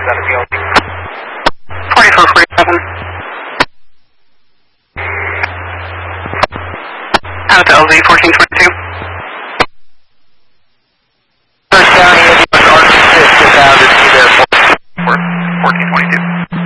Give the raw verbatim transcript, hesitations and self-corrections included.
forty-four forty-seven. Out to L Z fourteen twenty-two.